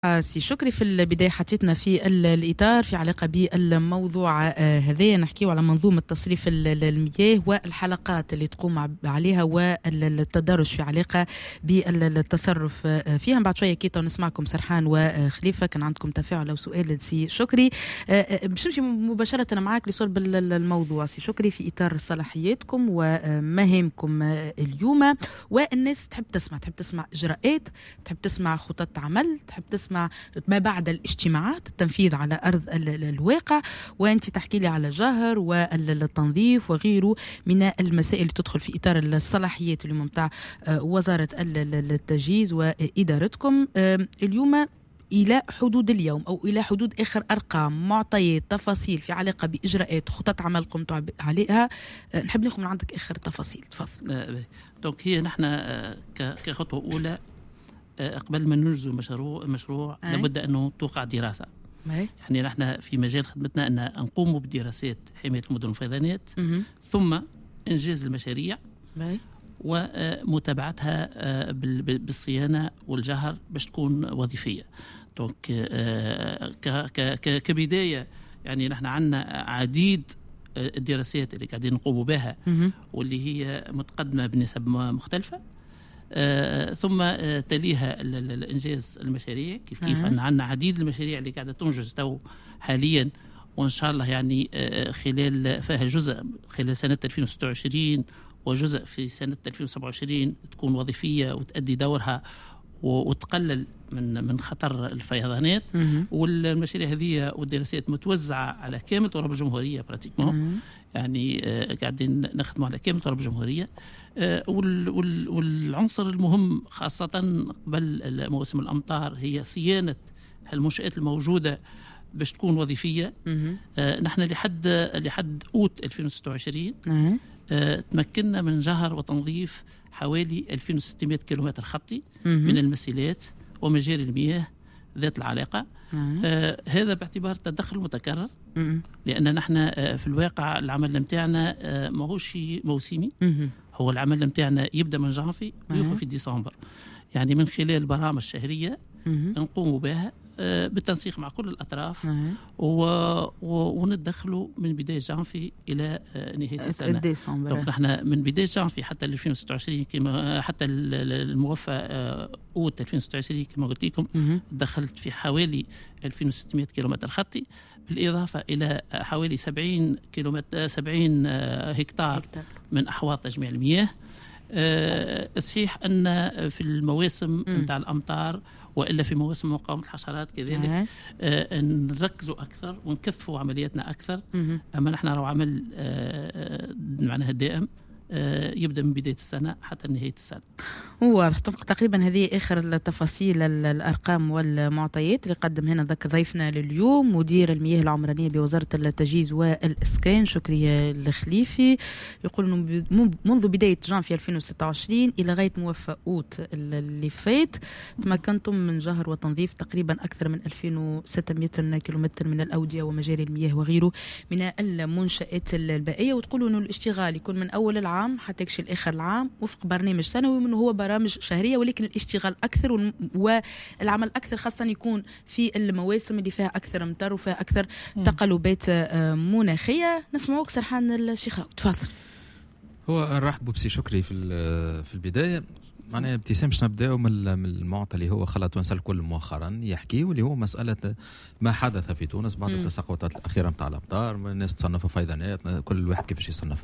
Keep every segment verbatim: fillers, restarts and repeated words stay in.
سي شكري في البداية حطيتنا في الإطار في علاقة بالموضوع هذا، نحكيه على منظومة تصريف المياه والحلقات اللي تقوم عليها والتدرج في علاقة بالتصرف فيها. بعد شوية كيتا نسمعكم سرحان وخليفة، كان عندكم تفاعل أو سؤال لسي شكري. باش نمشي مباشرة معاك لصلب الموضوع سي شكري في إطار صلاحياتكم ومهامكم اليوم، والناس تحب تسمع تحب تسمع إجراءات، تحب تسمع خطط عمل، تحب تسمع ما بعد الاجتماعات، التنفيذ على أرض الواقع. وأنت تحكي لي على جهر والتنظيف وغيره من المسائل اللي تدخل في إطار الصلاحيات اليوم متاع وزارة التجهيز وإدارتكم اليوم. إلى حدود اليوم أو إلى حدود آخر أرقام، معطيات، تفاصيل في علاقة بإجراءات خطط عمل قمتوا عليها، نحب ناخذ من عندك آخر التفاصيل. تفضل. دونك هي نحن كخطوة أولى قبل ما ننجز مشروع مشروع أي. لابد أنه توقع دراسة. أي. يعني نحن في مجال خدمتنا أن نقوم بدراسات حماية المدن والفيضانات، ثم إنجاز المشاريع أي. ومتابعتها بالصيانة والجهر باش تكون وظيفية. دونك كبداية يعني نحن عندنا عديد الدراسات اللي قاعدين نقوم بها واللي هي متقدمة بنسب مختلفة. آه، ثم آه، تليها الإنجاز المشاريع كيف كيف أن عندنا عديد المشاريع اللي قاعدة تنجز تو حاليا، وإن شاء الله يعني آه، خلال فيها جزء خلال سنة ألفين وستة وعشرين وجزء في سنة ألفين وسبعة وعشرين تكون وظيفية وتؤدي دورها وتقلل من من خطر الفيضانات. والمشاريع هذه والدراسات متوزعة على كامل تراب الجمهورية براتيكمون، يعني آه قاعدين نخدموا على كامل تراب الجمهورية. آه وال وال والعنصر المهم خاصة قبل موسم الأمطار هي صيانة المنشآت الموجودة باش تكون وظيفية. آه نحن لحد لحد أوت ألفين وستة وعشرين آه تمكنا من جهر وتنظيف حوالي ألفين وستمائة كيلومتر خطي من المسيلات ومجاري المياه ذات العلاقة. آه هذا باعتبار تدخل متكرر، لأن نحن آه في الواقع العمل متاعنا آه ما هو شيء موسمي، هو العمل متاعنا يبدأ من جانفي ويوقف في ديسمبر، يعني من خلال برامج شهرية نقوم بها آه بالتنسيق مع كل الأطراف و... و... وندخلوا من بداية جانفي إلى آه نهاية السنة. دونك نحن من بداية جانفي حتى ألفين وستة وعشرين كما حتى الموفى آه أوت ألفين وستة وعشرين كما قلت لكم دخلت في حوالي ألفين وستمائة كيلومتر خطي، بالإضافة إلى حوالي سبعين كيلومتر سبعين آه هكتار, هكتار من أحواض تجميع المياه. أه صحيح أن في المواسم نتاع الأمطار وإلا في مواسم مقاومة الحشرات كذلك أه نركزوا أكثر ونكثفوا عملياتنا أكثر. أما نحن نرى عمل أه معناها دائم أه يبدأ من بداية السنة حتى نهاية السنة. واضح. تقريبا هذه آخر التفاصيل الأرقام والمعطيات اللي قدم هنا ذاك ضيفنا لليوم مدير المياه العمرانية بوزارة التجهيز والإسكان شكري الخليفي. يقول إنه منذ بداية جانفي ألفين وستة وعشرين إلى غاية موفى أوت اللي فات تمكنتم من جهر وتنظيف تقريبا أكثر من ألفين وستمائة كيلومتر من الأودية ومجاري المياه وغيره من المنشآت البائية. وتقولوا إنه الاشتغال يكون من أول العام حتى يكشي لآخر العام وفق برنامج سنوي منه هو برامج شهرية، ولكن الاشتغال أكثر والعمل أكثر خاصة يكون في المواسم اللي فيها أكثر مطر وفيها أكثر تقلبات مناخية. نسمعوك سرحان الشيخاوي، تفضل. هو نرحب بسي شكري في في البداية. معناها ابتسام باش نبداو من المعطى اللي هو خلط ونسى الكل مؤخرا يحكي، واللي هو مسألة ما حدث في تونس بعد التساقطات الأخيرة نتاع الأمطار. الناس تصنفها فيضانات، كل واحد كيفاش يصنف.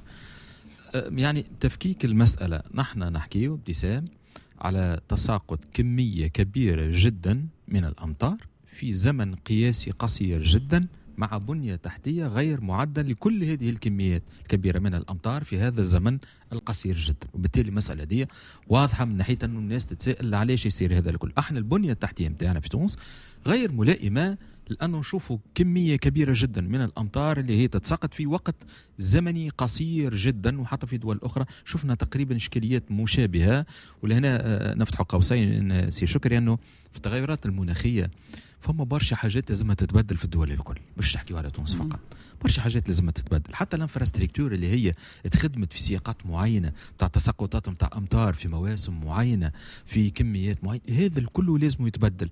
يعني تفكيك المسألة نحن نحكيه ابتسام على تساقط كمية كبيرة جدا من الأمطار في زمن قياسي قصير جدا مع بنية تحتية غير معدة لكل هذه الكميات الكبيرة من الأمطار في هذا الزمن القصير جدا. وبالتالي المسألة دي واضحة من ناحية أنه الناس تتساءل علاش يصير هذا الكل. احنا البنية التحتية متاعنا في تونس غير ملائمة لأنه نشوفوا كمية كبيرة جدا من الأمطار اللي هي تتساقط في وقت زمني قصير جدا، وحتى في دول أخرى شفنا تقريبا إشكاليات مشابهة. ولهنا نفتح قوسين سي شكري أنه في التغيرات المناخية فما برشا حاجات لازم تتبدل في الدول الكل، مش نحكيو على تونس فقط. برشا حاجات لازم تتبدل، حتى الانفراستركتور اللي هي تخدمت في سياقات معينه بتاع تساقطات بتاع امطار في مواسم معينه في كميات معينه، هذا الكل لازم يتبدل.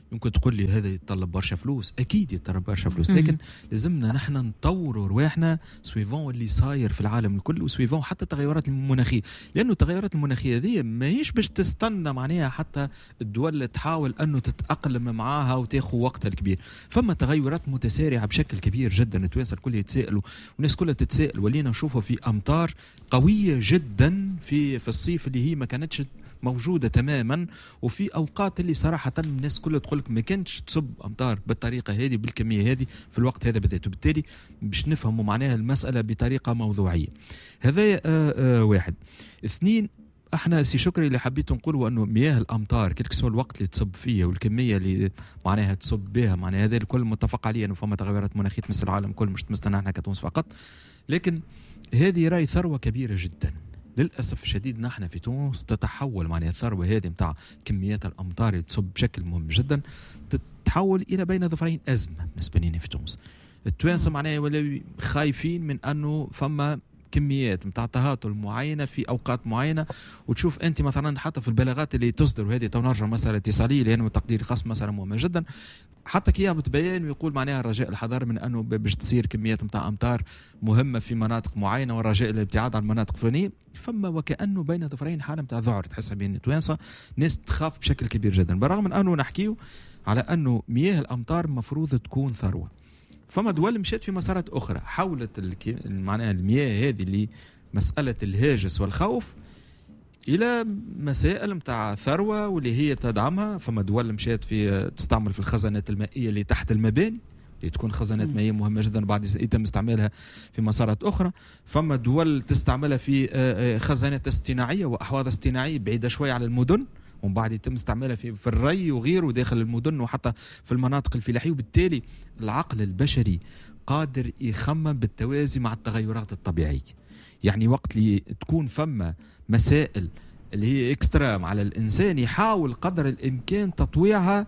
يمكن تقول لي هذا يتطلب برشا فلوس، اكيد يتطلب برشا فلوس، لكن لازمنا نحن نطوروا رواحنا سويفون اللي صاير في العالم الكل، وسويفون حتى التغيرات المناخيه، لانه التغيرات المناخيه هذه ماهيش باش تستنى معناها حتى الدول تحاول انه تتاقلم معاها وتاخذ وقتها الكبير. فما تغيرات متسارعه بشكل كبير جدا، التوانسه الكل يتسائلوا والناس كلها تتسائل، ولينا نشوفوا في امطار قويه جدا في في الصيف اللي هي ما كانتش موجودة تماما، وفي أوقات اللي صراحة الناس كلها تقول لك ما كانتش تصب أمطار بالطريقة هذه بالكمية هذه في الوقت هذا بدأت، وبالتالي باش نفهموا معناها المسألة بطريقة موضوعية. هذا واحد. اثنين، احنا سي شكري اللي حبيت نقوله انه مياه الامطار كل سوى الوقت اللي تصب فيه والكميه اللي معناها تصب بها، معناها هذا الكل متفق عليه انه فما تغيرات مناخيه تمس العالم كل، مش تمسنا احنا كتونس فقط، لكن هذه راي ثروه كبيره جدا. للاسف الشديد نحن في تونس تتحول معناها الثروه هذه نتاع كميات الامطار اللي تصب بشكل مهم جدا تتحول الى بين ظفرين ازمه بالنسبه لنا في تونس. التوانسه معناها ولا خايفين من انه فما كميات نتاع تهاطل معينه في اوقات معينه، وتشوف انت مثلا حتى في البلاغات اللي تصدر، وهذه تو نرجع مساله اتصاليه لانه التقدير الخاص مساله مهمه جدا، حتى كي يهبط بيان ويقول معناها الرجاء الحذر من انه باش تصير كميات نتاع امطار مهمه في مناطق معينه والرجاء الابتعاد عن المناطق الفلانيه، فما وكانه بين ظفرين حاله نتاع ذعر تحسها بين التوانسه، ناس تخاف بشكل كبير جدا، بالرغم من انه نحكيو على انه مياه الامطار مفروض تكون ثروه. فما دول مشات في مسارات اخرى حولت معناها المياه هذه اللي مساله الهاجس والخوف الى مسائل نتاع ثروه واللي هي تدعمها. فما دول مشات في تستعمل في الخزانات المائيه اللي تحت المباني اللي تكون خزانات مائيه مهمه جدا، بعد يتم استعمالها في مسارات اخرى. فما دول تستعملها في خزانات اصطناعيه واحواض اصطناعيه بعيده شويه على المدن، ومن بعد يتم استعمالها في في الري وغيره داخل المدن وحتى في المناطق الفلاحيه. وبالتالي العقل البشري قادر يخمم بالتوازي مع التغيرات الطبيعيه. يعني وقت اللي تكون فما مسائل اللي هي اكسترام على الانسان يحاول قدر الامكان تطويعها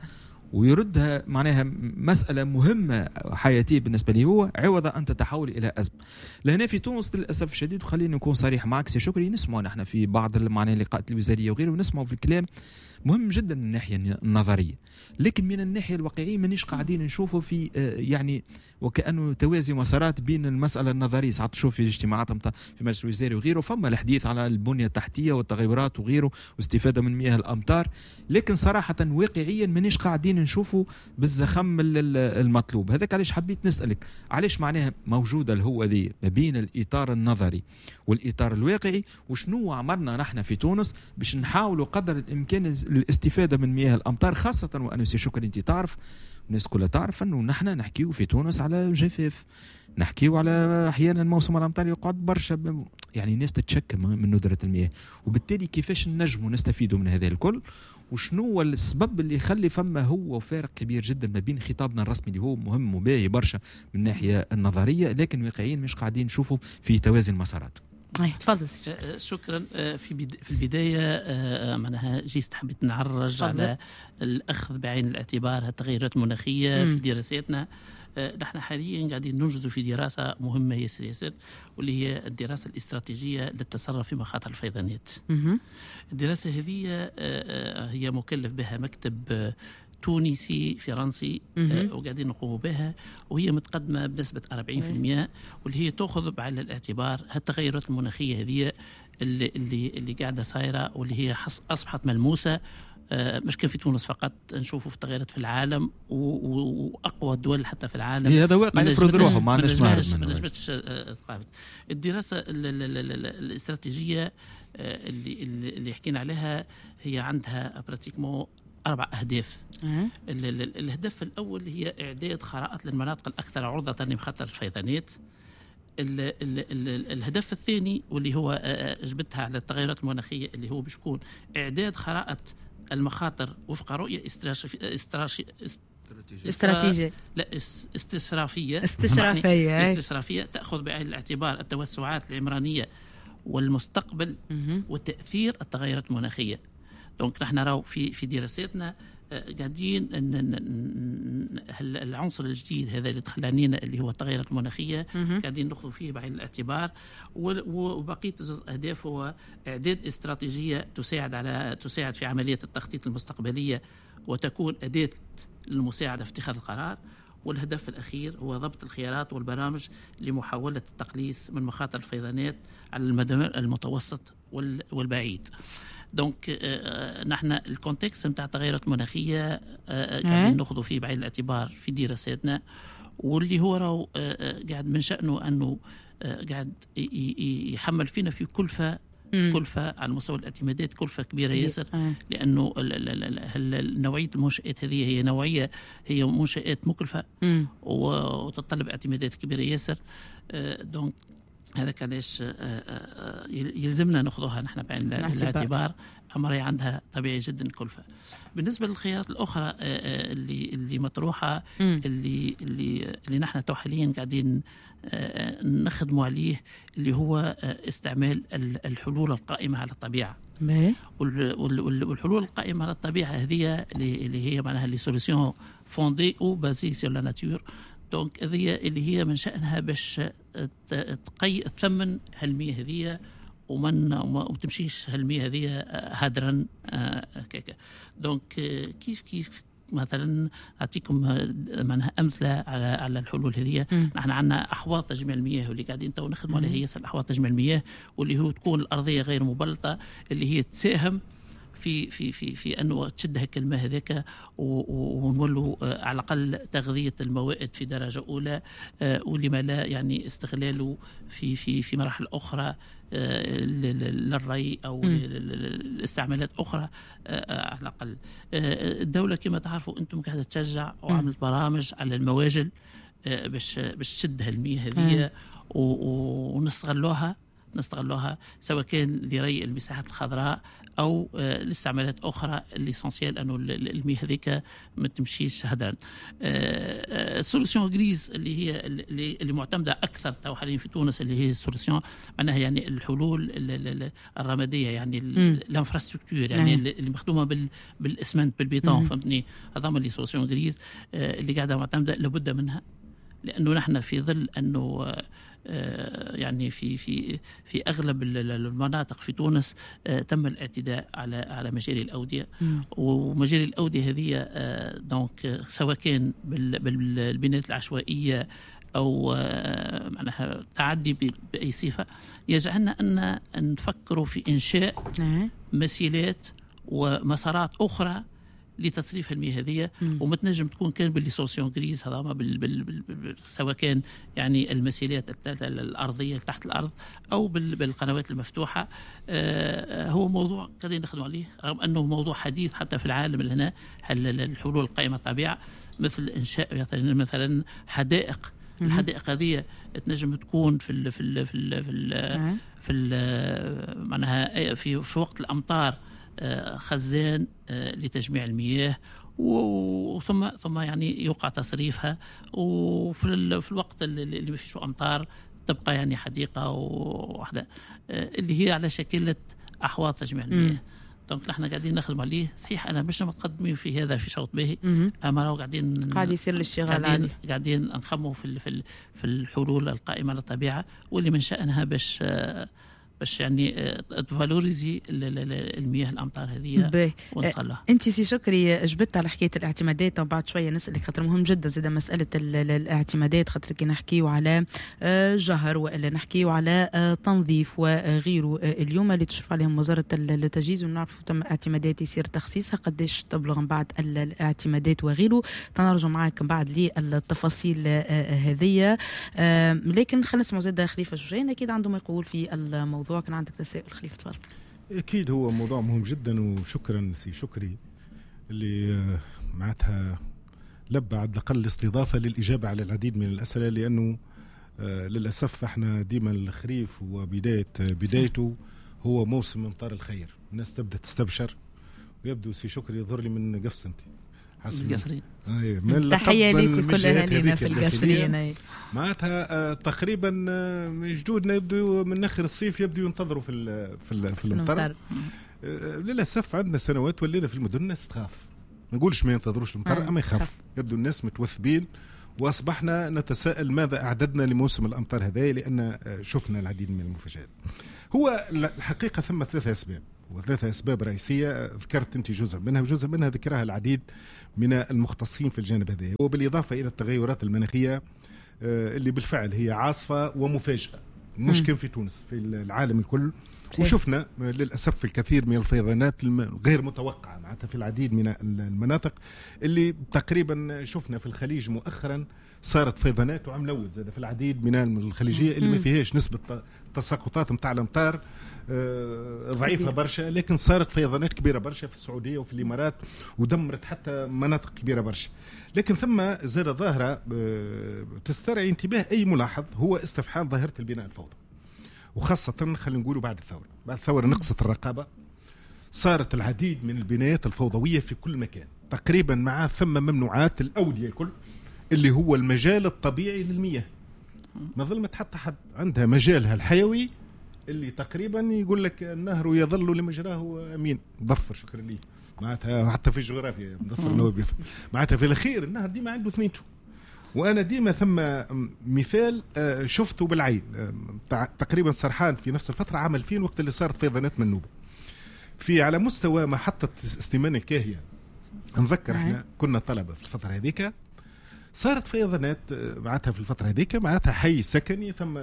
ويردها معناها مسألة مهمة حياتية بالنسبة لي هو، عوض أن تتحول إلى أزمة. لهنا في تونس للأسف الشديد، وخليني نكون صريح معك سي شكري، نسمع نحن في بعض معناها اللقاءات الوزارية وغيره، ونسمع في الكلام مهم جدا من الناحية النظرية، لكن من الناحية الواقعية مانيش قاعدين نشوفه في يعني وكأنه توازي مسارات بين المسألة النظرية. ساعات تشوف في اجتماعات في مجلس الوزاري وغيره فما الحديث على البنية التحتية والتغيرات وغيره واستفادة من مياه الأمطار، لكن صراحة واقعيا مانيش قاعدين نشوفه بالزخم المطلوب. هذاك علاش حبيت نسألك علاش معناها موجودة الهوة ذي ما بين الإطار النظري والإطار الواقعي، وشنو عملنا نحن في تونس باش نحاولوا قدر الإمكان الاستفادة من مياه الأمطار، خاصة وأنا سي شكرا أنت تعرف الناس كلها تعرف أنه نحن نحكيو في تونس على جفاف، نحكيو على أحيانا موسم الأمطار يقعد برشا، يعني الناس تتشكى من ندرة المياه، وبالتالي كيفاش نجموا نستفيدوا من هذا الكل، وشنو هو السبب اللي يخلي فما هو فارق كبير جدا ما بين خطابنا الرسمي اللي هو مهم وباهي برشا من الناحية النظرية، لكن واقعيا مش قاعدين نشوفوا في توازن المسارات. تفضل. شكرا. في في البدايه معناها جيت حبيت نعرج فضل. على الاخذ بعين الاعتبار التغيرات المناخيه م. في دراساتنا. نحن حاليا قاعدين ننجز في دراسه مهمه ياسر ياسر، واللي هي الدراسه الاستراتيجيه للتصرف في مخاطر الفيضانات. الدراسه هذه هي مكلف بها مكتب تونسي فرنسي آه وقاعدين نقوم بها، وهي متقدمه بنسبه أربعين بالمئة، واللي هي تاخذ بعين الاعتبار التغيرات المناخيه هذه اللي اللي اللي قاعده صايره، واللي هي اصبحت ملموسه آه مش كان في تونس فقط، نشوفوا في تغيرات في العالم واقوى الدول حتى في العالم. هذا واقع يفرض روحهم ما عندناش ما نجمتش الدراسه الاستراتيجيه اللي اللي حكينا عليها هي عندها براتيكمون أربع أهداف. أه. الهدف الأول هي إعداد خرائط للمناطق الأكثر عرضة لمخاطر الفيضانات. ال ال ال الهدف الثاني واللي هو جبتها على التغيرات المناخية اللي هو بيكون إعداد خرائط المخاطر وفق رؤية استراتيجية استراتيجية لا استشرافية استشرافية استشرافية تأخذ بعين الاعتبار التوسعات العمرانية والمستقبل م- وتأثير التغيرات المناخية. دونك نحن راو في في دراساتنا قاعدين العنصر الجديد هذا اللي دخلانينا اللي هو التغيرات المناخيه قاعدين ناخذ فيه بعين الاعتبار، وبقيه جزء اهداف هو اعداد استراتيجيه تساعد على تساعد في عمليه التخطيط المستقبليه وتكون اداه للمساعدة في اتخاذ القرار. والهدف الأخير هو ضبط الخيارات والبرامج لمحاولة التقليص من مخاطر الفيضانات على المدى المتوسط والبعيد. دونك آه نحن الكونتكست نتاع التغيرات المناخية آه قاعدين ناخذوا فيه بعين الاعتبار في دراساتنا، واللي هو راهو آه قاعد من شأنه أنه آه قاعد يحمل فينا في كلفة كلفة على مستوى الاعتمادات، كلفة كبيرة ياسر، لأنه نوعية المنشآت هذه هي نوعية هي منشآت مكلفة وتتطلب اعتمادات كبيرة ياسر. دونك هذا علاش يلزمنا ناخذوها نحن بعين الاعتبار، أمر عندها طبيعي جدا كلفة. بالنسبة للخيارات الأخرى اللي اللي مطروحة اللي اللي اللي نحن تو حاليا قاعدين نخدموا عليه، اللي هو استعمال الحلول القائمة على الطبيعة. والحلول القائمة على الطبيعة هذه اللي هي معناها لي سوليسيون فوندي او بازي سور لا ناتور. دونك هذه اللي هي من شأنها باش تقي تثمن هالمياه هذه ومن وتمشيش هالمياه هذه هدرا هكاك. دونك كيف كيف مثلا اعطيكم معناها امثله على على الحلول هذه. نحن عندنا احواض تجميع المياه واللي قاعدين تو نخدموا عليها هي احواض تجميع المياه، واللي هو تكون الارضيه غير مبلطه، اللي هي تساهم في في في في انه تشد هيك الماء هذاك ونولوا على الاقل تغذيه الموائد في درجه اولى، ولما لا يعني استغلاله في في في مراحل اخرى للري او لاستعمالات اخرى على الاقل. الدوله كما تعرفوا انتم قاعده تشجع وعملت برامج على المواجل باش باش تشد هالمياه هذه ونستغلوها نستغلوها سواء كان لري المساحات الخضراء او لاستعمالات اخرى. ليسونسيال انه المياه هذيك ما تمشيش هدرا. السوليسيون غريز اللي هي اللي, اللي معتمده اكثر تو حاليا في تونس، اللي هي السوليسيون معناها يعني الحلول الرماديه، يعني الانفراستركتور، يعني اللي مخدومه بالاسمنت بالبيطون، فهمتني؟ هذا اللي سوليسيون غريز اللي قاعده معتمده لابد منها، لانه نحن في ظل انه يعني في في في اغلب المناطق في تونس تم الاعتداء على على مجاري الاوديه، ومجاري الاوديه هذه دونك سواء كان بالبنايات العشوائيه او معناها تعدي باي صفه، يجعلنا ان نفكروا في انشاء مسيلات ومسارات اخرى لتصريف المياه هذه، وما تنجم تكون كان باللي سوليسيون غريز هذا ما بال بال بال سواء كان يعني المسيلات الارضيه تحت الارض او بالقنوات المفتوحه. آه هو موضوع قاعدين نخدموا عليه، رغم انه موضوع حديث حتى في العالم هنا، الحلول القائمه الطبيعه، مثل انشاء مثلا مثلا حدائق. الحدائق هذه تنجم تكون في ال في ال في ال في ال في ال معناها في في وقت الامطار خزان لتجميع المياه، وثم ثم يعني يوقع تصريفها، وفي في الوقت اللي ما فيش امطار تبقى يعني حديقه واحده اللي هي على شكل احواض تجميع المياه. دونك نحن قاعدين نخدم عليه. صحيح انا مش متقدمين في هذا في شوط باهي، اما راهو قاعدين قاعد يصير الاشتغال قاعدين عليه، قاعدين نخموا في في في الحلول القائمه على الطبيعه، واللي من شانها باش باش يعني تفالوريزي المياه الامطار هذه ونصلها. انت سي شكري جبت على حكايه الاعتمادات، وبعد شويه نسالك خاطر مهم جدا زاد مساله الاعتمادات، خاطر كي نحكيو على جهر والا نحكيو على تنظيف وغيره اليوم اللي تشرف عليهم وزاره التجهيز، ونعرفوا تم اعتمادات يصير تخصيصها قداش تبلغ من بعد الاعتمادات وغيره، تنرجع معك من بعد للتفاصيل هذه. لكن خلينا نسمعوا زاد خليفه جوجين اكيد عنده ما يقول في الموضوع. كان عندك تساؤل خليفة؟ تفضل. أكيد هو موضوع مهم جدا، وشكرا سي شكري اللي معناتها لبى على الأقل الاستضافة للإجابة على العديد من الأسئلة، لأنه للأسف احنا ديما الخريف وبداية بدايته هو موسم امطار الخير، الناس تبدأ تستبشر، ويبدو سي شكري يظهر لي من قفصنتي القصرين. تحية لكم كل أهالينا في القصرين. معناتها تقريبا جدودنا يبدو من آخر الصيف يبدو ينتظروا في في في المطر. للأسف عندنا سنوات ولينا في المدن الناس تخاف، ما نقولش ما ينتظروش المطر، أما يخاف. يبدو الناس متوثبين، وأصبحنا نتساءل ماذا أعددنا لموسم الأمطار هذا، لأن شفنا العديد من المفاجآت. هو الحقيقة ثم ثلاثة أسباب. وثلاثة أسباب رئيسية ذكرت أنت جزء منها، وجزء منها ذكرها العديد من المختصين في الجانب هذا، وبالإضافة إلى التغيرات المناخية اللي بالفعل هي عاصفة ومفاجئة مش كان في تونس، في العالم الكل. وشفنا للأسف في الكثير من الفيضانات غير متوقعة معناتها في العديد من المناطق اللي تقريبا شفنا في الخليج مؤخرا صارت فيضانات وعم نود زاد في العديد من الخليجية اللي ما فيهاش نسبة تساقطات متاع الأمطار ضعيفة برشا، لكن صارت فيضانات كبيرة برشا في السعودية وفي الإمارات ودمرت حتى مناطق كبيرة برشا. لكن ثم زاد ظاهرة تسترعي انتباه أي ملاحظ، هو استفحال ظاهرة البناء الفوضى، وخاصة خلينا نقولوا بعد الثورة. بعد الثورة نقصت الرقابة، صارت العديد من البنايات الفوضوية في كل مكان تقريبا، مع ثم ممنوعات الأودية الكل اللي هو المجال الطبيعي للمياه. ما ظلمت حتى حد عندها مجالها الحيوي اللي تقريبا يقول لك النهر يظل لمجراه أمين. ضفر شكرا لي معناتها حتى في الجغرافيا مضفر النوبي معناتها في الأخير النهر ديما عنده ثمينته. وأنا ديما ثم مثال شفته بالعين تقريبا سرحان في نفس الفترة عام ألفين وقت اللي صارت فيضانات منوبة في على مستوى محطة استيمان الكاهية. نذكر احنا كنا طلبة في الفترة هذيك، صارت فيضانات معناتها في الفترة هذيك، معناتها حي سكني ثم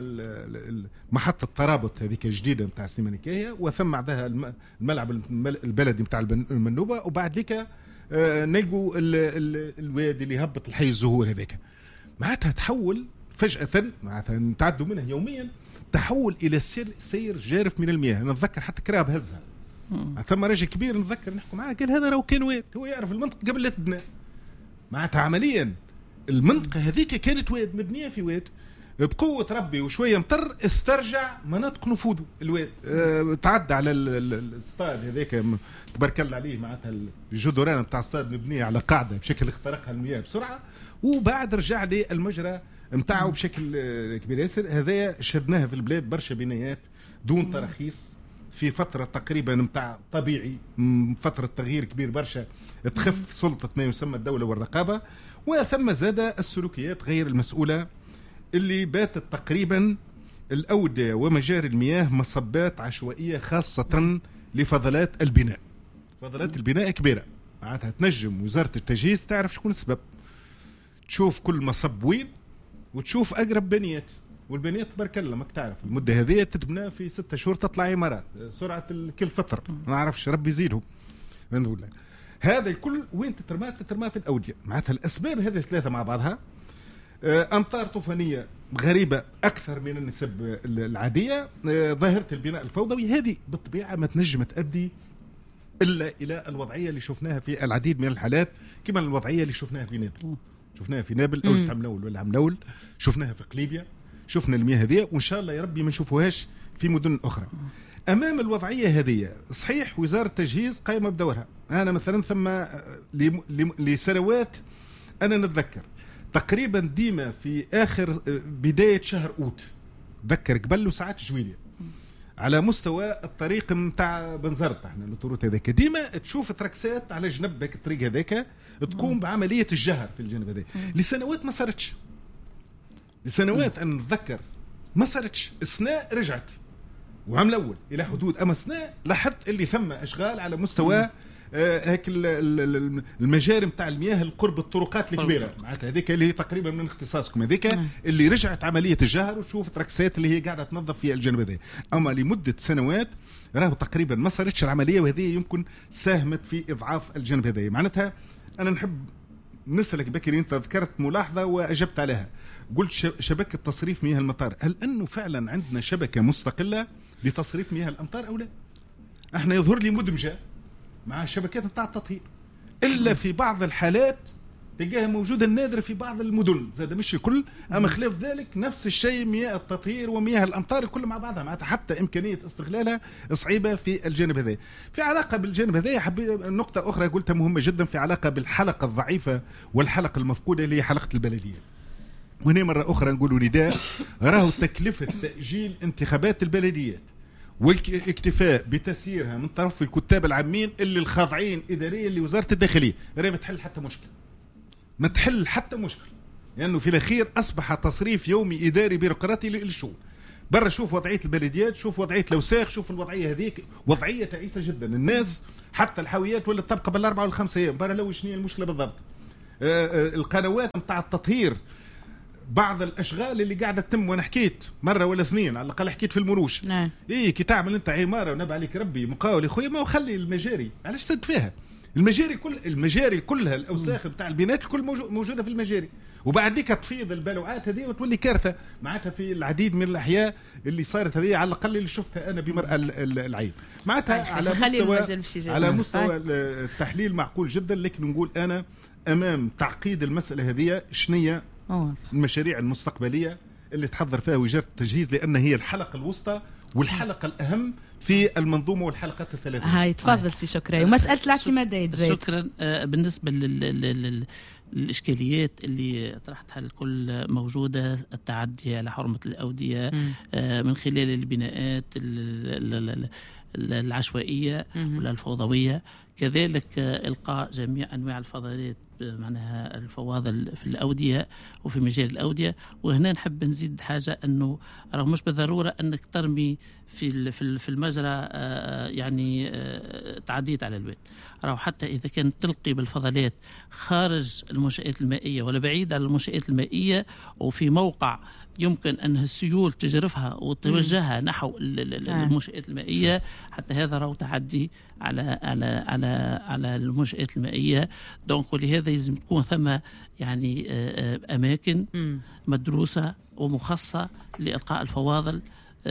محطة ترابط هذيك جديدة متاع استيمان الكاهية، وثم بعدها الملعب البلدي متاع المنوبة، وبعد ذيك نلقوا الوادي اللي هبط الحي الزهور هذيك. معناتها تحول فجأة معناتها نتعدوا منها يوميا، تحول إلى سير, سير جارف من المياه. أنا أتذكر حتى كراب هزها ثم رجل كبير نتذكر نحكي معاه قال هذا لو كان واد، هو يعرف المنطقة قبل لا تبنى. معناتها عمليا المنطقة هذيك كانت واد مبنية في واد، بقوة ربي وشوية مطر استرجع مناطق نفوذه الواد. أه تعدى على الاستاد هذاك تبارك الله عليه، معناتها الجدران بتاع الاستاد مبنية على قاعدة بشكل اخترقها المياه بسرعة، وبعد رجع لي المجرى متاعه بشكل كبير ياسر. هذايا شدناها في البلاد برشا بنايات دون تراخيص في فترة تقريبا متاع طبيعي، فترة تغيير كبير برشا تخف سلطة ما يسمى الدولة والرقابة، وثم زاد السلوكيات غير المسؤولة اللي باتت تقريبا الأودية ومجاري المياه مصبات عشوائية، خاصة لفضلات البناء. فضلات البناء كبيرة معناتها تنجم وزارة التجهيز تعرف شكون السبب، تشوف كل مصب وين وتشوف أقرب بنيات، والبنيات تبارك الله ماك تعرف المدة هذه تتبنى في ستة شهور تطلع عمارات سرعة كل فترة ما نعرفش ربي يزيدهم. نقول لك هذا الكل وين تترمى؟ تترمى في الأودية. معناتها الأسباب هذه الثلاثة مع بعضها، أمطار طوفانية غريبة أكثر من النسب العادية، ظاهرة البناء الفوضوي، هذه بالطبيعة ما تنجم تؤدي إلا إلى الوضعية اللي شفناها في العديد من الحالات، كما الوضعية اللي شفناها في نابل. شفناها في نابل أو عملول ولا عملول، شفناها في قليبيا، شفنا المياه هذه، وإن شاء الله يا ربي ما نشوفوهاش في مدن أخرى. أمام الوضعية هذه صحيح وزارة التجهيز قائمة بدورها. أنا مثلا ثم لسنوات أنا نتذكر تقريبا ديما في آخر بداية شهر أوت، ذكر قبل ساعات جويلية على مستوى الطريق متاع بنزرت احنا الطرق هذاك ديما تشوف تركسات على جنب هيك الطريق هذاك تقوم بعملية الجهر في الجانب هذا. لسنوات ما صارتش، لسنوات أنا نتذكر ما صارتش. السناء رجعت وعمل أول إلى حدود، أما السناء لاحظت اللي ثم أشغال على مستوى آه هيك المجاري متاع المياه القرب الطرقات الكبيرة، معناتها هذيك اللي هي تقريبا من اختصاصكم هذيك اللي رجعت عملية الجهر، وشوف تركسات اللي هي قاعدة تنظف في الجانب هذا. أما لمدة سنوات راه تقريبا ما صارتش العملية، وهذه يمكن ساهمت في إضعاف الجانب هذا. معناتها أنا نحب نسألك بكري، أنت ذكرت ملاحظة وأجبت عليها، قلت شبكة تصريف مياه المطار، هل أنه فعلا عندنا شبكة مستقلة لتصريف مياه الأمطار أو لا؟ احنا يظهر لي مدمجة مع الشبكات بتاع التطهير، إلا في بعض الحالات تلقاها موجودة النادرة في بعض المدن، زاد مش الكل. أما خلاف ذلك نفس الشيء مياه التطهير ومياه الأمطار الكل مع بعضها، معناتها حتى إمكانية استغلالها صعيبة في الجانب هذا. في علاقة بالجانب هذا حبيت نقطة أخرى قلتها مهمة جدا، في علاقة بالحلقة الضعيفة والحلقة المفقودة اللي هي حلقة البلدية. وهنا مرة أخرى نقول نداء، راهو تكلفة تأجيل انتخابات البلديات والاكتفاء بتسييرها من طرف الكتاب العامين اللي الخاضعين إداريا لوزارة الداخلية راهي ما تحل حتى مشكل، ما تحل حتى مشكل، لأنه يعني في الأخير أصبح تصريف يومي إداري بيروقراطي للشؤون. برا شوف وضعيه البلديات، شوف وضعيه الاوساخ، شوف الوضعيه هذيك وضعيه تعيسه جدا. الناس حتى الحاويات ولا تبقى بالاربعه والخمسه ايام. برا لو شنو المشكله بالضبط؟ آآ آآ القنوات نتاع التطهير، بعض الاشغال اللي قاعده تتم، وانا حكيت مره ولا اثنين على الاقل، حكيت في المروش. نعم. ايه كي تعمل انت عماره ونبع عليك ربي مقاول يا خويا، ما خلي المجاري، علاش تد فيها المجاري؟ كل المجاري كلها الاوساخ نتاع البنايات الكل موجوده في المجاري، وبعد ذيك تفيض البلوعات هذه وتولي كارثه معناتها في العديد من الاحياء اللي صارت هذه، على الاقل اللي شفتها انا بمرأة العين معناتها على مستوى على مستوى التحليل معقول جدا. لكن نقول انا امام تعقيد المساله هذه، شنية المشاريع المستقبليه اللي تحضر فيها وزاره التجهيز، لان هي الحلقه الوسطى والحلقه الاهم في المنظومه والحلقات الثلاثه. هاي تفضل سي شكرا. ومساله الاعتمادات زيد. شكرا. بالنسبه للاشكاليات اللي طرحتها الكل موجوده، التعدي على حرمه الاوديه من خلال البناءات العشوائيه ولا الفوضويه، كذلك القاء جميع انواع الفضلات معناها الفواضل في الأودية وفي مجال الأودية. وهنا نحب نزيد حاجة، أنه راه مش بالضرورة أنك ترمي في في المجرى يعني تعديت على الواد، راه حتى إذا كانت تلقي بالفضلات خارج المنشآت المائية ولا بعيد عن المنشآت المائية وفي موقع يمكن أن السيول تجرفها وتوجهها نحو المنشآت المائية، حتى هذا راه تعدي على على على على المنشآت المائية. دونك ولهذا لازم تكون ثم يعني أماكن مدروسة ومخصصة لإلقاء الفواضل.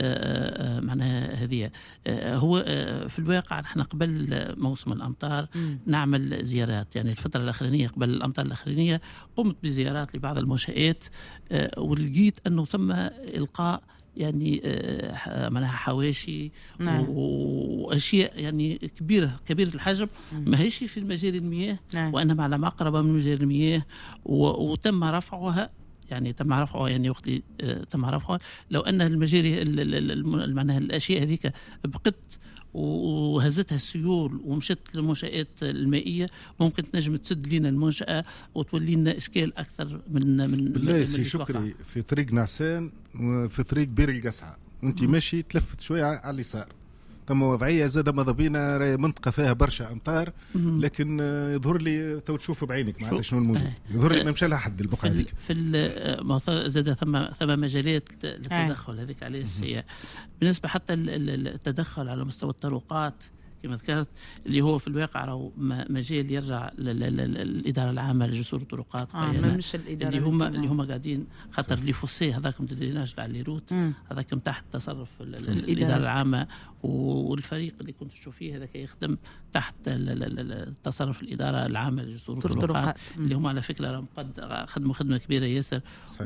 معناها هذه هو في الواقع نحن قبل موسم الأمطار نعمل زيارات، يعني الفترة الأخرانية قبل الأمطار الأخرانية قمت بزيارات لبعض المنشآت، ولقيت أنه ثم إلقاء يعني معناها حواشي نعم. واشياء يعني كبيره كبيره الحجم، ما هيش في مجاري المياه نعم. وانما على مقربه من مجاري المياه، وتم رفعها يعني تم رفعها يعني وقت تم رفعها. لو ان المجاري معناها الاشياء هذيك بقت وهزتها السيول ومشت للمنشآت المائية، ممكن تنجم تسد لنا المنشأة وتولي لنا إشكال أكثر من من بالله سي شكري. في طريق نعسان وفي طريق بير القسعة وانت ماشي تلفت شوية على اليسار، ثم وضعية زاد ماذا بينا منطقة فيها برشا أمطار، لكن يظهر لي تو تشوف بعينك معناتها شنو الموجود، يظهر لي ما مشى لها حد البقعة هذيك. في زاد ثم ثم مجالات للتدخل هذيك. علاش هي بالنسبة حتى التدخل على مستوى الطرقات كما ذكرت، اللي هو في الواقع راهو مجال يرجع للإدارة العامة لجسور الطرقات آه مش الإدارة اللي هم اللي هم قاعدين خاطر لي فوسي هذاكم تدريناج تاع لي روت هذاكم تحت تصرف الإدارة العامة، والفريق اللي كنت تشوفيه هذاك يخدم تحت تصرف الإدارة العامة لجسور الطرقات، اللي هم على فكرة راهم قد خدموا خدمة كبيرة ياسر،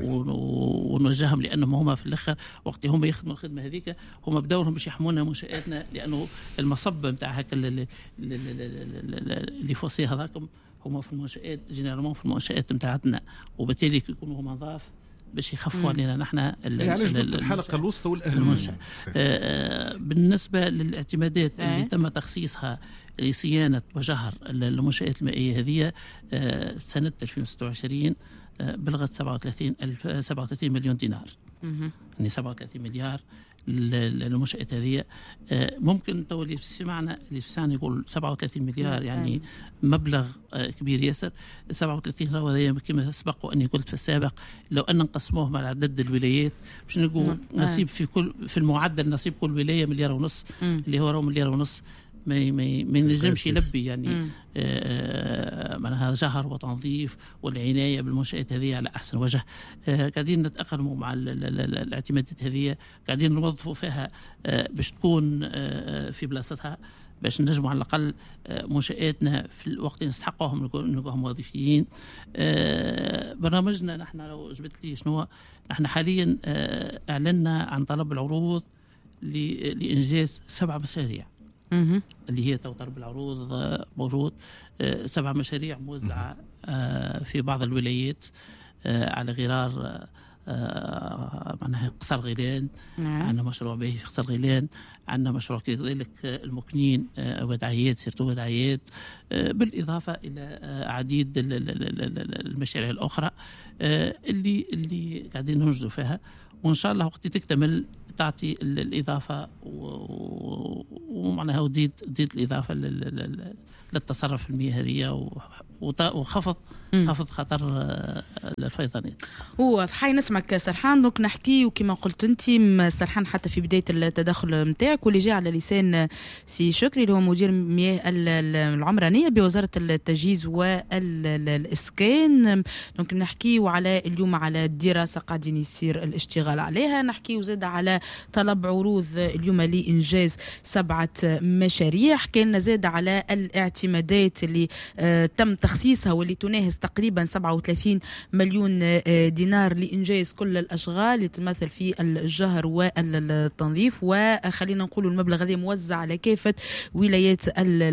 ونوجههم لأنهم هم في الآخر وقت هم يخدموا الخدمة هذيك هم بدورهم باش يحمونا منشآتنا، لأنه المصب تاع هكا اللي فوسي هذاكم هما في المنشآت جينيرالمون في المنشآت نتاعتنا، وبالتالي يكونوا هما نظاف باش يخفوا علينا نحن الحلقه الوسطى والاهم. آه بالنسبه للاعتمادات اللي تم تخصيصها لصيانه وجهر المنشآت المائيه هذه آه سنه ألفين وستة وعشرين آه بلغت سبعة وثلاثين ألف سبعة وثلاثين مليون دينار، يعني سبعة وثلاثين مليار للمنشآت هذه. ممكن تو اللي سمعنا اللي سمعنا يقول سبعة وثلاثين مليار يعني مبلغ كبير ياسر. سبعة وثلاثين راهو كما سبق واني قلت في السابق، لو ان نقسموه على عدد الولايات باش نلقوا نصيب في كل في المعدل نصيب كل ولايه مليار ونص، اللي هو راهو مليار ونص ما ما ما ينجمش يلبي يعني آه معناها جهر وتنظيف والعنايه بالمنشآت هذه على احسن وجه. آه قاعدين نتاقلموا مع الاعتمادات هذه، قاعدين نوظفوا فيها آه باش تكون آه في بلاصتها، باش نجموا على الاقل آه منشآتنا في الوقت نستحقوهم نلقاهم وظيفيين. آه برنامجنا نحن لو جبت لي شنو نحن حاليا آه اعلنا عن طلب العروض لانجاز سبع مشاريع اللي هي طلب العروض موجود. سبع مشاريع موزعة في بعض الولايات على غرار معناها قصر غيلان، عندنا مشروع به في قصر غيلان، عندنا مشروع كذلك المكنين ودعيات سيرتو ودعيات، بالإضافة إلى عديد المشاريع الأخرى اللي اللي قاعدين ننجزوا فيها، وإن شاء الله وقت تكتمل تعطي الاضافه ومعناها وتزيد تزيد الاضافه للتصرف المياه هذه وخفض خفض خطر الفيضانات. هو حي نسمعك سرحان. دونك نحكي وكما قلت انت سرحان حتى في بدايه التدخل نتاعك واللي جاء على لسان سي شكري اللي هو مدير مياه العمرانيه بوزاره التجهيز والاسكان. دونك نحكي على اليوم على الدراسه قاعدين يصير الاشتغال عليها. نحكي وزاد على طلب عروض اليوم لانجاز سبعه مشاريع. حكى لنا زاد على الاعتمادات اللي آه تم تخصيصها واللي تناهز تقريبا سبعة وثلاثين مليون دينار لإنجاز كل الأشغال اللي تمثل في الجهر والتنظيف. وخلينا نقول المبلغ هذا موزع على كافة ولايات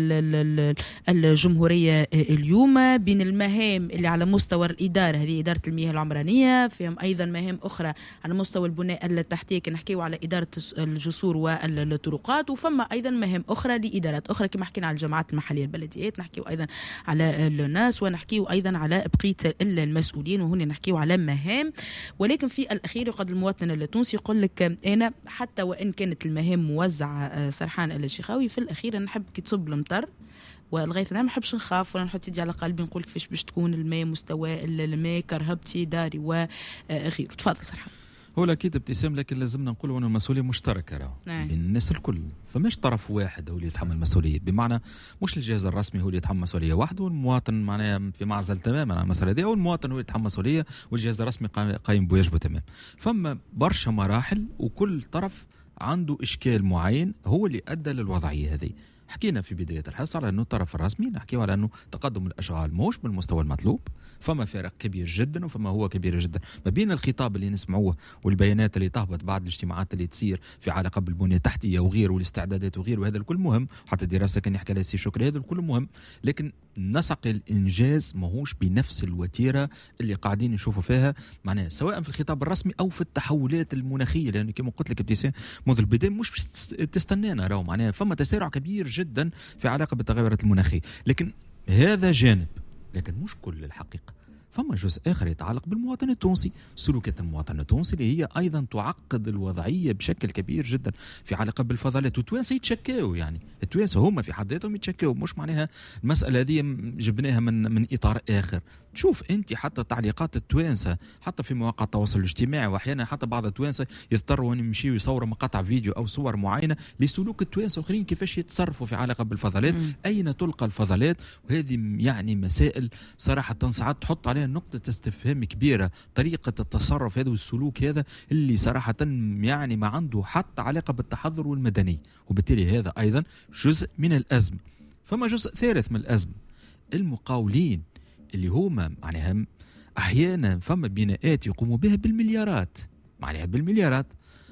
الجمهورية اليوم. بين المهام اللي على مستوى الإدارة هذه إدارة المياه العمرانية، فيهم أيضا مهام أخرى على مستوى البناء التحتية كي نحكيو على إدارة الجسور والطرقات، وفما أيضا مهام أخرى لإدارات أخرى كما حكينا على الجماعات المحلية البلديات، نحكيو أيضا على الناس ونحكيو أيضا على بقية المسؤولين، وهنا نحكيو على مهام. ولكن في الأخير يقعد المواطن التونسي يقول لك أنا حتى وإن كانت المهام موزعة سرحان الشيخاوي، في الأخير نحب كي تصب المطر والغيث انا ما نحبش نخاف ولا نحط يدي على قلبي نقول كيفاش باش تكون الماء، مستوى الماء، كرهبتي، داري وغيره. تفضل سرحان. هو اكيد ابتسام، لكن لازمنا نقولوا ان المسؤوليه مشتركه راهو بين الناس الكل، فماش طرف واحد هو اللي يتحمل المسؤوليه، بمعنى مش الجهاز الرسمي هو اللي يتحمل مسؤوليه وحده والمواطن معناها في معزل تماما عن المساله هذه، والمواطن هو اللي يتحمل مسؤوليه والجهاز الرسمي قايم بواجبه تمام. فما برشا مراحل وكل طرف عنده اشكال معين هو اللي ادى للوضعيه هذه. حكينا في بداية الحصة على أنه الطرف الرسمي نحكيه على أنه تقدم الأشغال موش بالمستوى المطلوب، فما فارق كبير جدا وفما هو كبير جدا ما بين الخطاب اللي نسمعوه والبيانات اللي تهبط بعد الاجتماعات اللي تصير في علاقة بالبنية التحتية وغيره والاستعدادات وغيره، وهذا الكل مهم، حتى الدراسة كان يحكي لها سي شكري هذا الكل مهم، لكن نسق الإنجاز ماهوش بنفس الوتيرة اللي قاعدين نشوفوا فيها معناها سواء في الخطاب الرسمي أو في التحولات المناخية، لأنه كما قلت لك ابتسام منذ البداية مش تستنانا راهو معناها فما تسارع كبير جدا في علاقة بالتغيرات المناخية، لكن هذا جانب، لكن مش كل الحقيقة. فما جزء آخر يتعلق بالمواطن التونسي، سلوكات المواطن التونسي اللي هي أيضا تعقد الوضعية بشكل كبير جدا في علاقة بالفضلات، والتوانسة يتشكاوا، يعني التوانسة هم في حد ذاتهم يتشكاوا، مش معناها المسألة دي جبناها من من إطار آخر. تشوف أنت حتى تعليقات التوانسة حتى في مواقع التواصل الاجتماعي، وأحيانا حتى بعض التوانسة يضطروا أن يمشيوا يصوروا مقاطع فيديو أو صور معينة لسلوك التوانسة آخرين كيفاش يتصرفوا في علاقة بالفضلات، م. أين تلقى الفضلات، وهذه يعني مسائل صراحة ساعات تحط عليها نقطة استفهام كبيرة. طريقة التصرف هذا والسلوك هذا اللي صراحة يعني ما عنده حتى علاقة بالتحضر والمدني، وبالتالي هذا أيضا جزء من الأزمة. فما جزء ثالث من الأزمة، المقاولين اللي هما معناها أحيانا فما بناءات يقوموا بها بالمليارات، معناها بالمليارات،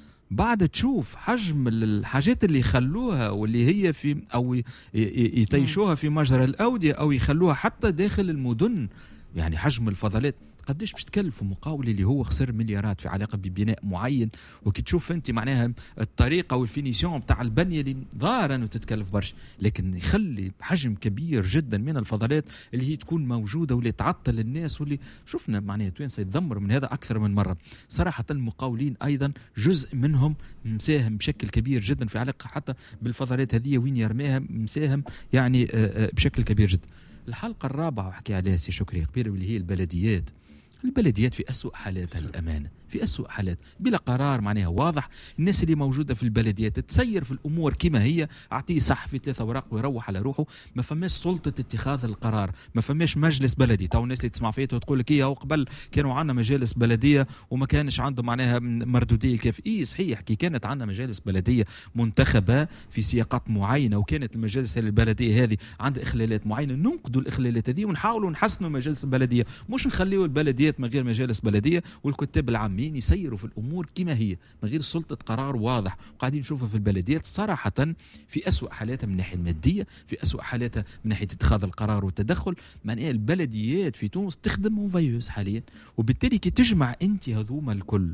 بعد تشوف حجم الحاجات اللي يخلوها واللي هي في أو يتيشوها في مجرى الأودية أو يخلوها حتى داخل المدن، يعني حجم الفضلات قديش باش تكلف مقاول اللي هو خسر مليارات في علاقه ببناء معين. وكي تشوف انت معناها الطريقه والفينيسيون بتاع البنيه اللي ظاهره انه تتكلف برشا، لكن يخلي حجم كبير جدا من الفضلات اللي هي تكون موجوده واللي تعطل الناس، واللي شفنا معناها توانسه يتذمر من هذا اكثر من مره. صراحه المقاولين ايضا جزء منهم مساهم بشكل كبير جدا في علاقه حتى بالفضلات هذه وين يرميها، مساهم يعني بشكل كبير جدا. الحلقه الرابعه وحكي عليها سي شكري قبيله واللي هي البلديات. البلديات في أسوأ حالاتها الأمانة، في أسوأ حالات بلا قرار معناها واضح. الناس اللي موجودة في البلديات تسير في الأمور كما هي، أعطيه صح في ثلاثة أوراق ويروح على روحه، ما فماش سلطة اتخاذ القرار، ما فماش مجلس بلدي. تو الناس اللي تسمع فيه وتقول لك إيه قبل كانوا عندنا مجالس بلدية وما كانش عنده معناها مردودية كيف. إيه صحيح كي كانت عندنا مجالس بلدية منتخبة في سياقات معينة، وكانت المجالس البلدية هذه عندها إخلالات معينة، ننقدوا الإخلالات هذه ونحاولوا نحسنوا مجالس البلدية، مش نخليوا البلديات من غير مجالس بلدية والكتاب العامين يسيروا في الأمور كما هي من غير سلطة قرار واضح. وقاعدين نشوفها في البلديات صراحة في أسوأ حالاتها من الناحية المادية، في أسوأ حالاتها من ناحية اتخاذ القرار والتدخل. معناها البلديات في تونس تخدم مونفيوس حاليا، وبالتالي كي تجمع أنت هذوما الكل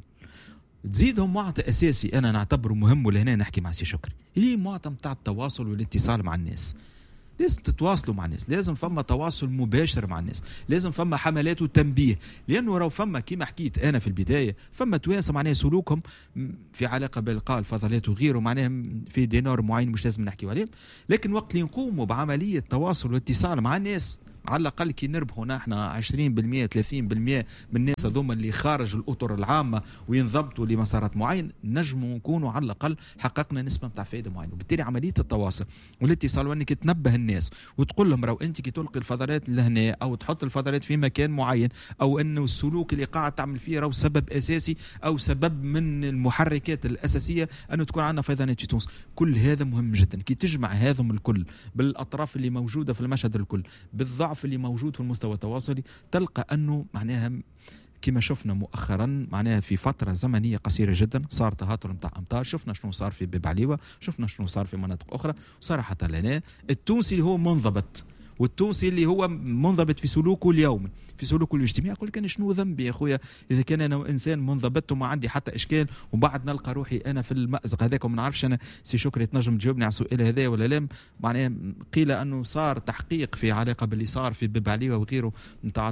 تزيدهم معطى أساسي أنا نعتبره مهم، ولهنا نحكي مع سي شكري اللي معطى متاع التواصل والاتصال مع الناس. لازم تتواصلوا مع الناس، لازم فما تواصل مباشر مع الناس، لازم فما حملات وتنبيه، لانه لو فما كما حكيت انا في البدايه فما توانسه معناها سلوكهم في علاقه بالقاء الفضلات وغيره معناها في دينار معين مش لازم نحكيوا عليه، لكن وقت اللي نقوموا بعمليه تواصل واتصال مع الناس على الأقل كي نربحوا نحن عشرين بالمئة ثلاثين بالمئة من الناس هذوما اللي خارج الأطر العامة وينضبطوا لمسارات معين، نجموا نكونوا على الأقل حققنا نسبة متاع فائدة معينة. وبالتالي عملية التواصل والاتصال وأنك تنبه الناس وتقول لهم راهو أنت كي تلقي الفضلات لهنا أو تحط الفضلات في مكان معين، أو أنه السلوك اللي قاعد تعمل فيه راهو سبب أساسي أو سبب من المحركات الأساسية أنه تكون عندنا فيضانات في تونس. كل هذا مهم جدا. كي تجمع هذم الكل بالأطراف اللي موجودة في المشهد الكل بالضعف اللي موجود في المستوى التواصلي، تلقى أنه معناها كما شفنا مؤخرا معناها في فترة زمنية قصيرة جدا صار تهاتر متاع أمطار، شفنا شنو صار في باب عليوة، شفنا شنو صار في مناطق أخرى، وصار حتى لنا التونسي اللي هو منضبط، والتونسي اللي هو منضبط في سلوكه اليومي في سلوكه الاجتماعي يقول كان شنو ذنبي يا خويا اذا كان انا انسان منضبط وما عندي حتى اشكال، وبعد نلقى روحي انا في المأزق هذاك وما نعرفش انا. سي شكري تنجم تجاوبني على السؤال هذا ولا لا؟ معناها قيل انه صار تحقيق في علاقه باللي صار في باب عليوة وغيره نتاع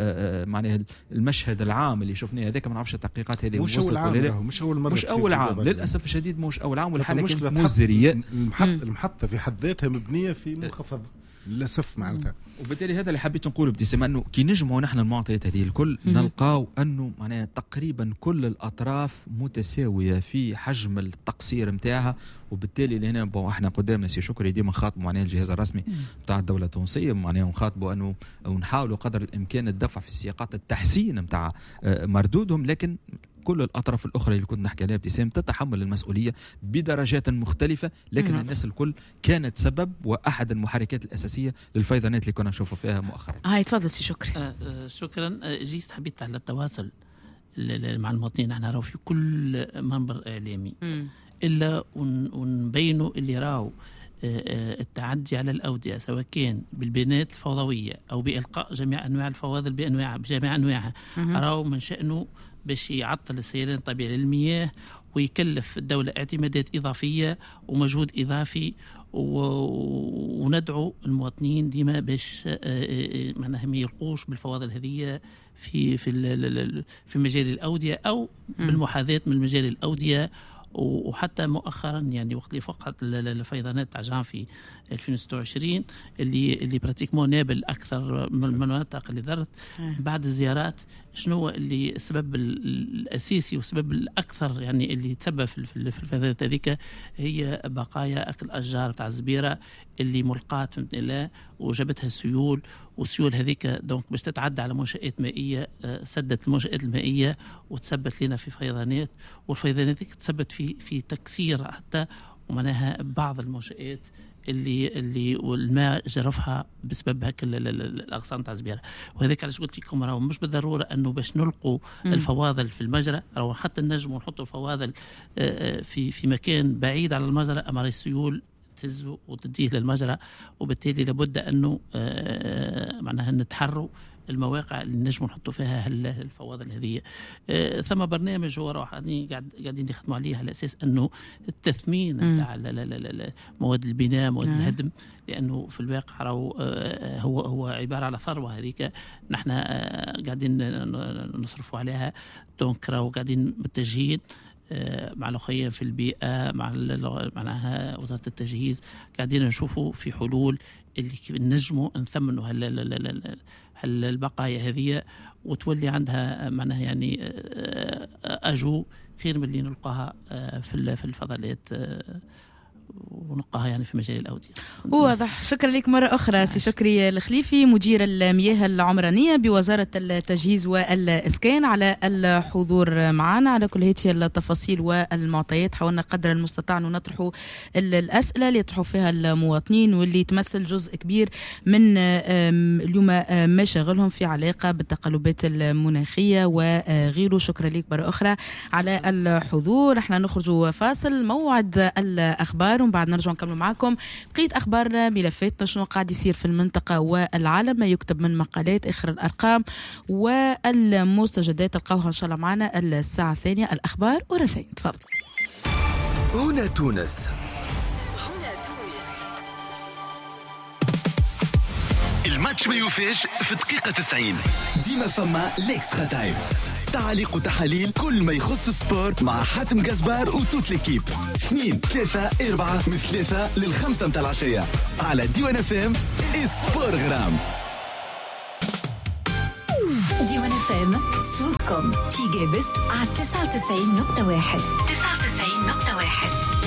معناها المشهد العام اللي شفناه هذاك، ما نعرفش التحقيقات هذه مش اول عام ولا مش اول مره مش اول عام للاسف الشديد مش اول عام، والحاله كانت مزريه. المحطه في حد ذاتها مبنيه في منخفض للاسف معناتها. وبالتالي هذا اللي حبيت نقوله ابتسام، انه كي نجمعوا نحن المعطيات هذه الكل نلقاو انه معناها تقريبا كل الاطراف متساويه في حجم التقصير نتاعها. وبالتالي لهنا احنا قدام سي شكري ديما نخاطبوا معناها الجهاز الرسمي نتاع الدوله التونسيه، معناها نخاطبوا انه ونحاولوا قدر الامكان الدفع في سياقات التحسين نتاع مردودهم، لكن كل الأطراف الأخرى اللي كنت نحكي عليها ابتسام تتحمل المسؤولية بدرجات مختلفة، لكن مم. الناس الكل كانت سبب وأحد المحركات الأساسية للفيضانات اللي كنا نشوفوا فيها مؤخرا. هاي تفضل سي شكري. آه آه شكرا. آه جيست حبيت على التواصل مع المواطنين. نحن راهو في كل منبر إعلامي مم. إلا ونبينوا اللي راهو التعدي على الأودية سواء كان بالبيانات الفوضوية أو بإلقاء جميع أنواع الفواضل بأنواعها بجميع أنواعها، راهو من شأنه باش يعطل السيلان الطبيعي للمياه ويكلف الدولة اعتمادات إضافية ومجهود إضافي، وندعو المواطنين ديما باش معناها ما يلقوش بالفواضل هذه في في في مجال الأودية أو بالمحاذاة من مجال الأودية. وحتى مؤخرا يعني وقت اللي فقط الفيضانات تاع جان في ألفين وستة وعشرين اللي اللي براتيكمون نابل اكثر من المناطق اللي ضرت بعد الزيارات، شنو اللي السبب الاساسي والسبب الاكثر يعني اللي تسبب في الفيضانات هذيك هي بقايا اكل اشجار تاع الزبيره اللي ملقاة فهمتني وجابتها السيول، والسيول هذيك دونك باش تتعدى على منشآت مائيه سدت المنشآت المائيه وتسبت لنا في فيضانات، والفيضانات هذيك تسبت في في تكسير حتى ومعناها بعض المنشآت اللي اللي والماء جرفها بسبب هك الاغصان تاع الزبيره. وهذاك علاش قلت لكم راهو مش بالضروره انه باش نلقوا م. الفواضل في المجرى، راهو حتى النجم ونحطوا الفواضل في في مكان بعيد على المجرى، اما السيول تهزه وتديه للمجرى، وبالتالي لابد انه معناها نتحروا المواقع اللي نجم نحطوا فيها الفواضل هذه. آه ثم برنامج هو راح قاعد قاعدين يخدموا عليه على اساس انه التثمين تاع مواد البناء مواد الهدم، لانه في الواقع راهو آه هو هو عباره على ثروه هذيك نحن آه قاعدين نصرفوا عليها، دونك راهو قاعدين متجهين مع الأخوية في البيئة مع معناها وزارة التجهيز قاعدين نشوفوا في حلول اللي نجموا نثمنوا هال البقايا هذه وتولي عندها معناها يعني أجو خير من اللي نلقاها في في الفضلات ونقاها يعني في مجال الأودية. واضح. شكرا لك مرة أخرى سي شكري الخليفي مدير المياه العمرانية بوزارة التجهيز والإسكان على الحضور معنا على كل هذه التفاصيل والمعطيات. حاولنا قدر المستطاع أن نطرحوا الأسئلة اللي يطرحوا فيها المواطنين واللي تمثل جزء كبير من اليوم ما شغلهم في علاقة بالتقلبات المناخية وغيره. شكرا لك مرة أخرى على الحضور. احنا نخرج فاصل موعد الأخبار ومن بعد نرجع نكمل معكم بقية أخبار ملفاتنا شنو قاعد يصير في المنطقة والعالم، ما يكتب من مقالات، آخر الأرقام والمستجدات تلقاوها إن شاء الله معنا الساعة الثانية. الأخبار ورسائل. تفضل. هنا تونس. الماتش ما يوفاش في دقيقة تسعين. ديما فما ليكسترا تايم، تعليق وتحاليل كل ما يخص السبور مع حاتم جزبار وتوت ليكيب. اثنين ثلاثة أربعة من ثلاثة للخمسة متاع العشية على ديوان اف ام. سبور غرام. ديوان اف ام صوتكم في جابس على تسعة وتسعين نقطة واحد.